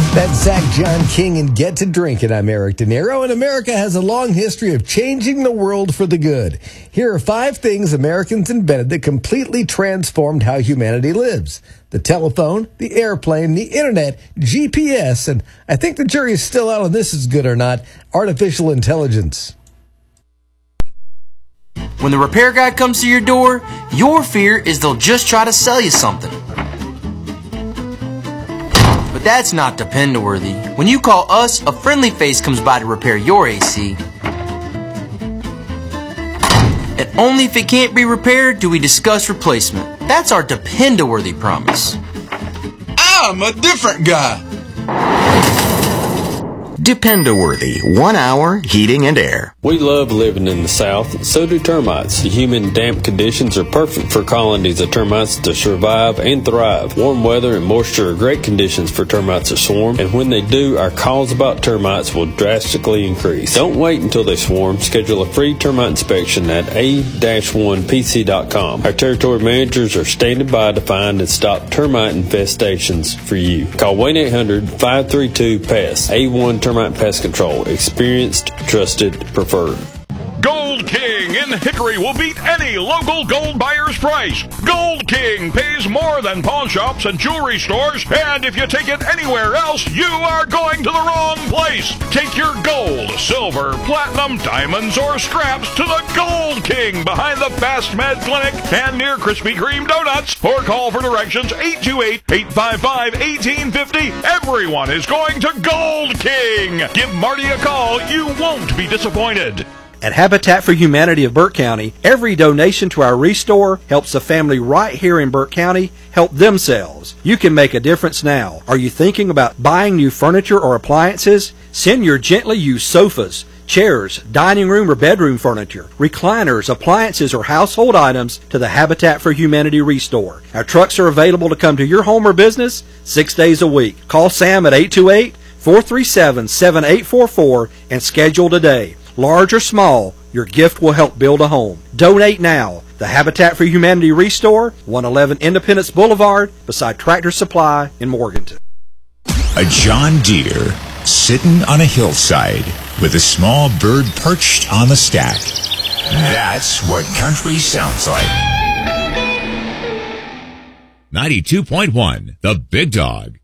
That's Zach John King and Get to Drinking. I'm Eric De Niro, and America has a long history of changing the world for the good. Here are 5 things Americans invented that completely transformed how humanity lives. The telephone, the airplane, the internet, GPS, and I think the jury is still out on this is good or not, artificial intelligence. When the repair guy comes to your door, your fear is they'll just try to sell you something. But that's not depend-worthy. When you call us, a friendly face comes by to repair your AC. And only if it can't be repaired do we discuss replacement. That's our depend-worthy promise. I'm a different guy. Depend-worthy, 1 hour heating and air. We love living in the South, so do termites. The humid and damp conditions are perfect for colonies of termites to survive and thrive. Warm weather and moisture are great conditions for termites to swarm, and when they do, our calls about termites will drastically increase. Don't wait until they swarm. Schedule a free termite inspection at a-1pc.com. Our territory managers are standing by to find and stop termite infestations for you. Call 1-800-532-PEST. A1 Termite Pest Control. Experienced, trusted, preferred. Gold King in Hickory will beat any local gold buyer's price. Gold King pays more than pawn shops and jewelry stores, and if you take it anywhere else, you are going to the wrong place. Take your gold, silver, platinum, diamonds, or scraps to the Gold King behind the Fast Med Clinic and near Krispy Kreme Donuts, or call for directions 828-855-1850. Everyone is going to Gold King. Give Marty a call. You won't be disappointed. At Habitat for Humanity of Burke County, every donation to our Restore helps a family right here in Burke County help themselves. You can make a difference now. Are you thinking about buying new furniture or appliances? Send your gently used sofas, chairs, dining room or bedroom furniture, recliners, appliances, or household items to the Habitat for Humanity Restore. Our trucks are available to come to your home or business 6 days a week. Call Sam at 828-437-7844 and schedule today. Large or small, your gift will help build a home. Donate now. The Habitat for Humanity Restore, 111 Independence Boulevard, beside Tractor Supply in Morganton. A John Deere sitting on a hillside with a small bird perched on the stack. That's what country sounds like. 92.1, The Big Dog.